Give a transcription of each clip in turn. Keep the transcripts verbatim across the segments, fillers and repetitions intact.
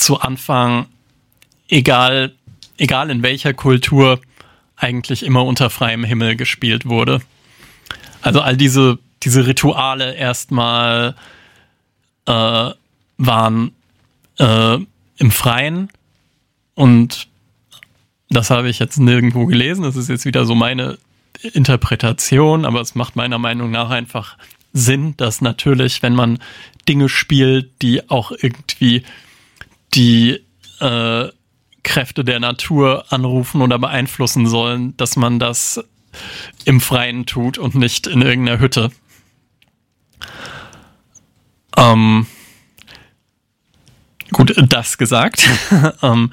zu Anfang, egal, egal in welcher Kultur, eigentlich immer unter freiem Himmel gespielt wurde. Also all diese, diese Rituale erstmal äh, waren äh, im Freien, und das habe ich jetzt nirgendwo gelesen. Das ist jetzt wieder so meine Interpretation, aber es macht meiner Meinung nach einfach Sinn, dass natürlich, wenn man Dinge spielt, die auch irgendwie die äh, Kräfte der Natur anrufen oder beeinflussen sollen, dass man das im Freien tut und nicht in irgendeiner Hütte. Ähm, gut, das gesagt. ähm,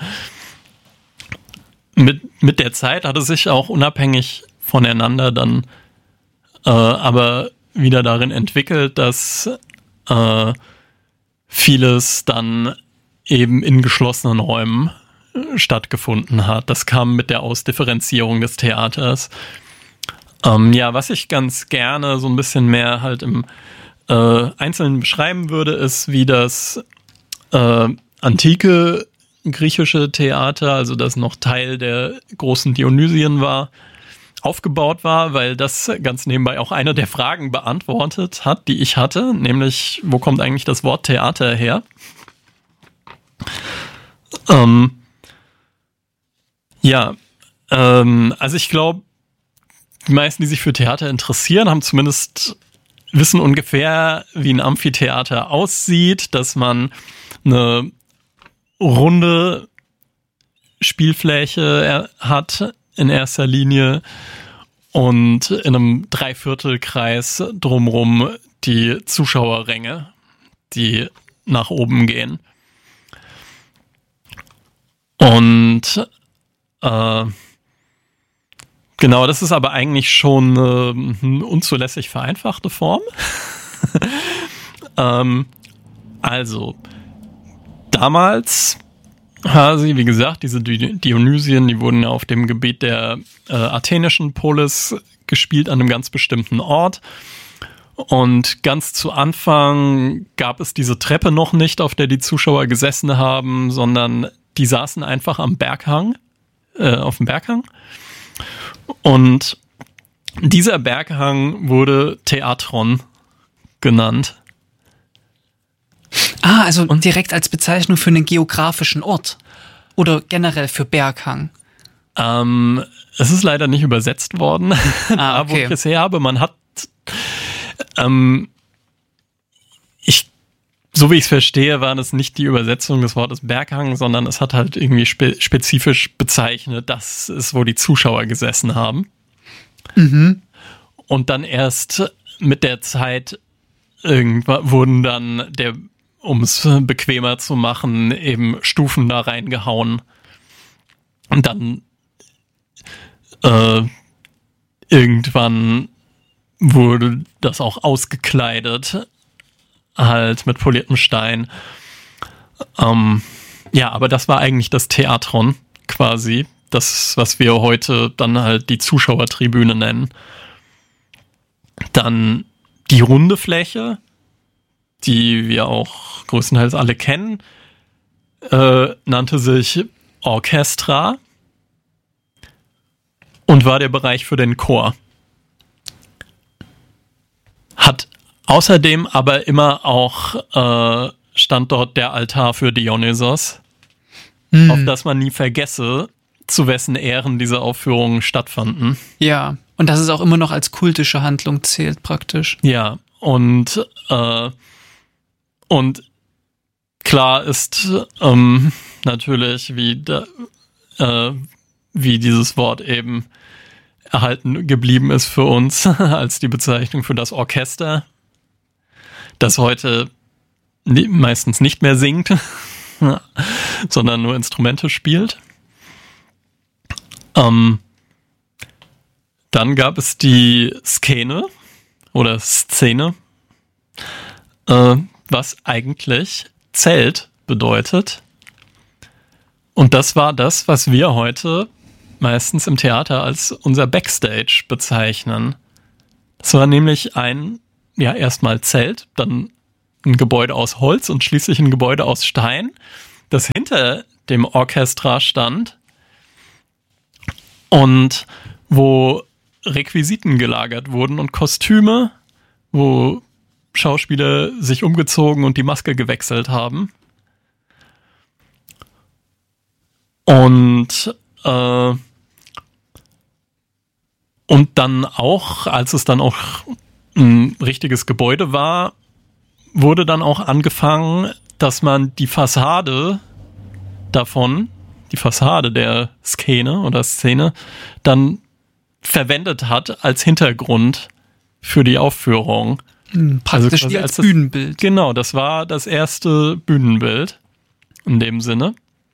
mit, mit der Zeit hat es sich auch unabhängig voneinander dann äh, aber wieder darin entwickelt, dass äh, vieles dann eben in geschlossenen Räumen stattgefunden hat. Das kam mit der Ausdifferenzierung des Theaters. Ähm, ja, was ich ganz gerne so ein bisschen mehr halt im äh, Einzelnen beschreiben würde, ist, wie das äh, antike griechische Theater, also das noch Teil der großen Dionysien war, aufgebaut war, weil das ganz nebenbei auch eine der Fragen beantwortet hat, die ich hatte, nämlich, wo kommt eigentlich das Wort Theater her? Ähm, ja, ähm, also ich glaube, die meisten, die sich für Theater interessieren, haben zumindest wissen ungefähr, wie ein Amphitheater aussieht, dass man eine runde Spielfläche hat in erster Linie und in einem Dreiviertelkreis drumrum die Zuschauerränge, die nach oben gehen. Und äh, genau, das ist aber eigentlich schon äh, eine unzulässig vereinfachte Form. ähm, also, damals, also, wie gesagt, diese Dionysien, die wurden ja auf dem Gebiet der äh, athenischen Polis gespielt, an einem ganz bestimmten Ort. Und ganz zu Anfang gab es diese Treppe noch nicht, auf der die Zuschauer gesessen haben, sondern die saßen einfach am Berghang, äh, auf dem Berghang. Und dieser Berghang wurde Theatron genannt. Ah, also und direkt als Bezeichnung für einen geografischen Ort oder generell für Berghang? Ähm, es ist leider nicht übersetzt worden, ah, okay. wo ich es her habe. Man hat, ähm, ich, so wie ich es verstehe, war das nicht die Übersetzung des Wortes Berghang, sondern es hat halt irgendwie spe- spezifisch bezeichnet, das ist, wo die Zuschauer gesessen haben. Mhm. Und dann erst mit der Zeit irgendwann wurden dann der um es bequemer zu machen, eben Stufen da reingehauen. Und dann äh, irgendwann wurde das auch ausgekleidet, halt mit poliertem Stein. Ähm, ja, aber das war eigentlich das Theatron quasi, das, was wir heute dann halt die Zuschauertribüne nennen. Dann die runde Fläche, die wir auch größtenteils alle kennen, äh, nannte sich Orchestra und war der Bereich für den Chor. Hat außerdem aber immer auch äh, stand dort der Altar für Dionysos, hm. auf das man nie vergesse, zu wessen Ehren diese Aufführungen stattfanden. Ja, und dass es auch immer noch als kultische Handlung zählt praktisch. Ja, und äh, Und klar ist ähm, natürlich, wie, da, äh, wie dieses Wort eben erhalten geblieben ist für uns als die Bezeichnung für das Orchester, das heute nie, meistens nicht mehr singt, sondern nur Instrumente spielt. Ähm, dann gab es die Szene oder Szene, äh, was eigentlich Zelt bedeutet. Und das war das, was wir heute meistens im Theater als unser Backstage bezeichnen. Das war nämlich ein, ja, erstmal Zelt, dann ein Gebäude aus Holz und schließlich ein Gebäude aus Stein, das hinter dem Orchestra stand und wo Requisiten gelagert wurden und Kostüme, wo Schauspieler sich umgezogen und die Maske gewechselt haben. Und äh, und dann auch, als es dann auch ein richtiges Gebäude war, wurde dann auch angefangen, dass man die Fassade davon, die Fassade der Szene oder Szene, dann verwendet hat als Hintergrund für die Aufführung. Hm, praktisch also wie als das, Bühnenbild. Genau, das war das erste Bühnenbild in dem Sinne.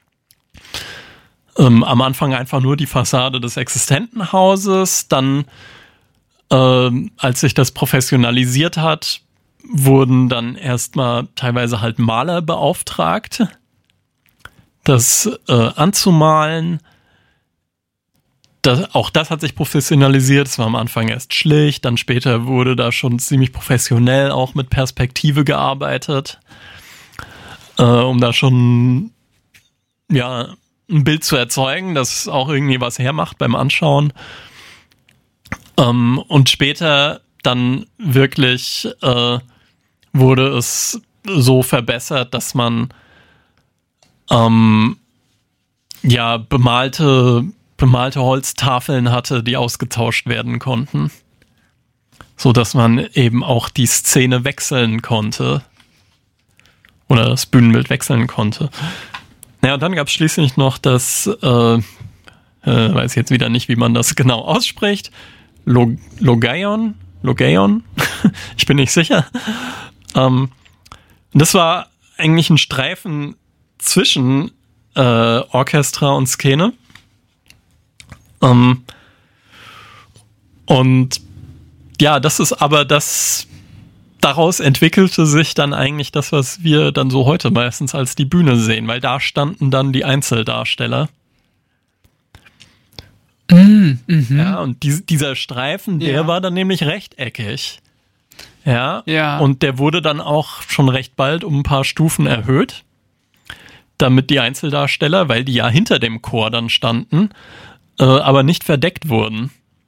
Ähm, am Anfang einfach nur die Fassade des existenten Hauses, dann ähm, als sich das professionalisiert hat, wurden dann erstmal teilweise halt Maler beauftragt, das äh, anzumalen. Das, auch das hat sich professionalisiert. Es war am Anfang erst schlicht, dann später wurde da schon ziemlich professionell auch mit Perspektive gearbeitet, äh, um da schon ja ein Bild zu erzeugen, das auch irgendwie was hermacht beim Anschauen. Ähm, und später dann wirklich äh, wurde es so verbessert, dass man ähm, ja bemalte bemalte Holztafeln hatte, die ausgetauscht werden konnten, so dass man eben auch die Szene wechseln konnte oder das Bühnenbild wechseln konnte. Ja, und dann gab es schließlich noch das, äh, äh, weiß jetzt wieder nicht, wie man das genau ausspricht, Log- Logaion, Logaion, ich bin nicht sicher. Ähm, das war eigentlich ein Streifen zwischen äh, Orchestra und Szene. Ähm, und ja, das ist aber das, daraus entwickelte sich dann eigentlich das, was wir dann so heute meistens als die Bühne sehen, weil da standen dann die Einzeldarsteller. Mm, mhm. Ja, und die, dieser Streifen, der Ja. war dann nämlich rechteckig. Ja, Ja. und der wurde dann auch schon recht bald um ein paar Stufen erhöht, damit die Einzeldarsteller, weil die ja hinter dem Chor dann standen, äh, aber nicht verdeckt wurden.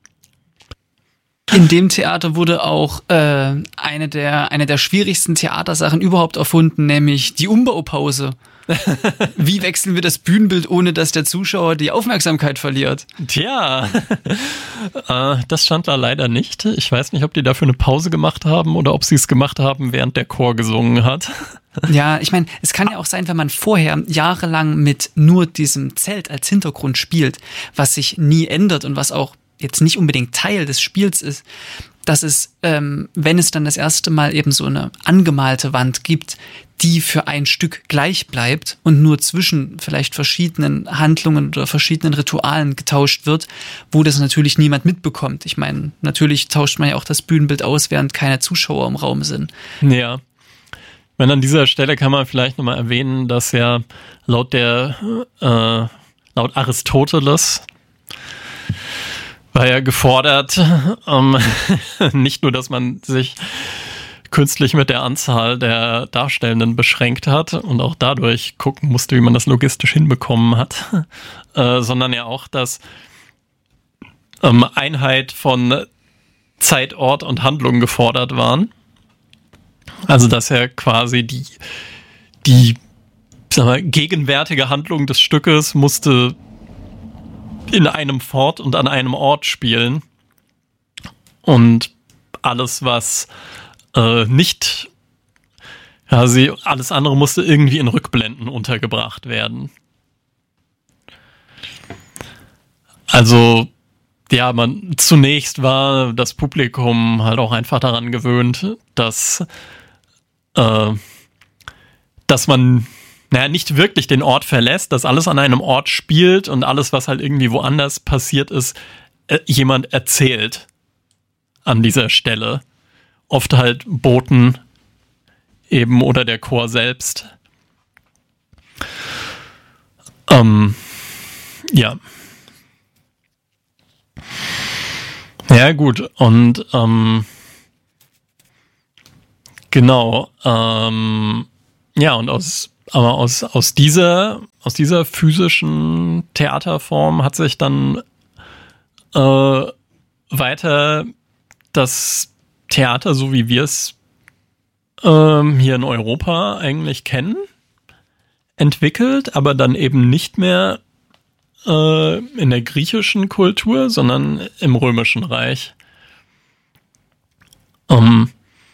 In dem Theater wurde auch äh, eine der eine der schwierigsten Theatersachen überhaupt erfunden, nämlich die Umbaupause. Wie wechseln wir das Bühnenbild, ohne dass der Zuschauer die Aufmerksamkeit verliert? Tja, äh, das stand da leider nicht. Ich weiß nicht, ob die dafür eine Pause gemacht haben oder ob sie es gemacht haben, während der Chor gesungen hat. Ja, ich meine, es kann ja auch sein, wenn man vorher jahrelang mit nur diesem Zelt als Hintergrund spielt, was sich nie ändert und was auch jetzt nicht unbedingt Teil des Spiels ist, dass es, ähm, wenn es dann das erste Mal eben so eine angemalte Wand gibt, die für ein Stück gleich bleibt und nur zwischen vielleicht verschiedenen Handlungen oder verschiedenen Ritualen getauscht wird, wo das natürlich niemand mitbekommt. Ich meine, natürlich tauscht man ja auch das Bühnenbild aus, während keine Zuschauer im Raum sind. Ja. Ich meine, an dieser Stelle kann man vielleicht nochmal erwähnen, dass ja laut der, äh, laut Aristoteles war ja gefordert, ähm, nicht nur, dass man sich künstlich mit der Anzahl der Darstellenden beschränkt hat und auch dadurch gucken musste, wie man das logistisch hinbekommen hat, äh, sondern ja auch, dass ähm, Einheit von Zeit, Ort und Handlung gefordert waren. Also dass ja quasi die, die sag mal, gegenwärtige Handlung des Stückes musste in einem Fort und an einem Ort spielen. Und alles, was äh, nicht, ja, sie, alles andere musste irgendwie in Rückblenden untergebracht werden. Also, ja, man, zunächst war das Publikum halt auch einfach daran gewöhnt, dass, äh, dass man naja, nicht wirklich den Ort verlässt, dass alles an einem Ort spielt und alles, was halt irgendwie woanders passiert ist, äh, jemand erzählt an dieser Stelle. Oft halt Boten eben oder der Chor selbst. Ähm, ja. Ja, gut. Und ähm, genau. Ähm, ja, und aus aber aus, aus dieser, aus dieser physischen Theaterform hat sich dann äh, weiter das Theater, so wie wir es ähm, hier in Europa eigentlich kennen, entwickelt, aber dann eben nicht mehr äh, in der griechischen Kultur, sondern im Römischen Reich. Ähm,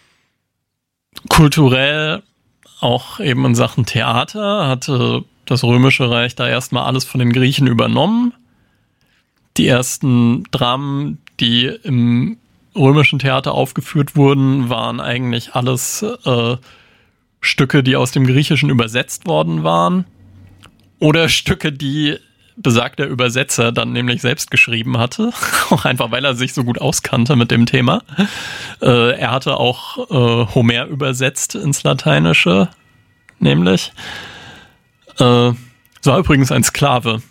kulturell, auch eben in Sachen Theater, hatte das Römische Reich da erstmal alles von den Griechen übernommen. Die ersten Dramen, die im römischen Theater aufgeführt wurden, waren eigentlich alles äh, Stücke, die aus dem Griechischen übersetzt worden waren. Oder Stücke, die besagter Übersetzer dann nämlich selbst geschrieben hatte. Auch einfach, weil er sich so gut auskannte mit dem Thema. Äh, er hatte auch äh, Homer übersetzt ins Lateinische, nämlich. Äh, so war übrigens ein Sklave.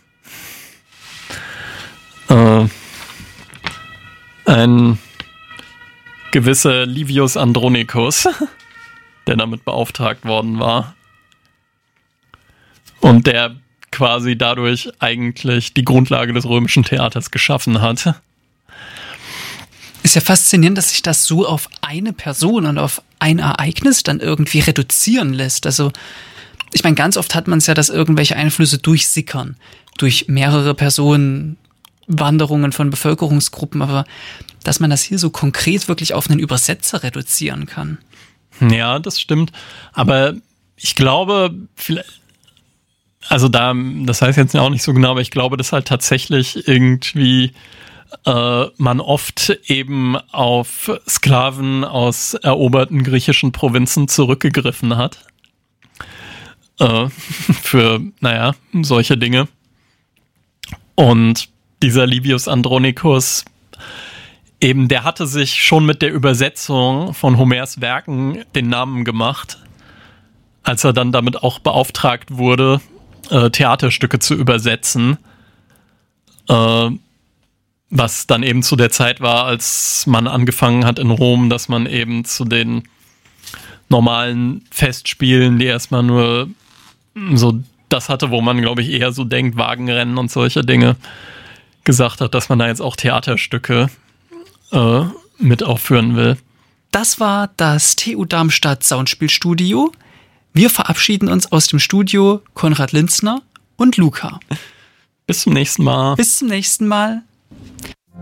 Äh, ein gewisser Livius Andronicus, der damit beauftragt worden war. Und der quasi dadurch eigentlich die Grundlage des römischen Theaters geschaffen hat. Ist ja faszinierend, dass sich das so auf eine Person und auf ein Ereignis dann irgendwie reduzieren lässt. Also, ich meine, ganz oft hat man es ja, dass irgendwelche Einflüsse durchsickern. Durch mehrere Personen, Wanderungen von Bevölkerungsgruppen, aber dass man das hier so konkret wirklich auf einen Übersetzer reduzieren kann. Ja, das stimmt. Aber ich glaube, vielleicht, also da, das heißt jetzt auch nicht so genau, aber ich glaube, dass halt tatsächlich irgendwie äh, man oft eben auf Sklaven aus eroberten griechischen Provinzen zurückgegriffen hat. Äh, für, naja, solche Dinge. Und dieser Livius Andronicus, eben, der hatte sich schon mit der Übersetzung von Homers Werken den Namen gemacht, als er dann damit auch beauftragt wurde, äh, Theaterstücke zu übersetzen, äh, was dann eben zu der Zeit war, als man angefangen hat in Rom, dass man eben zu den normalen Festspielen, die erstmal nur so das hatte, wo man, glaube ich, eher so denkt, Wagenrennen und solche Dinge, gesagt hat, dass man da jetzt auch Theaterstücke äh, mit aufführen will. Das war das T U Darmstadt Soundspielstudio. Wir verabschieden uns aus dem Studio, Konrad Linzner und Luca. Bis zum nächsten Mal. Bis zum nächsten Mal.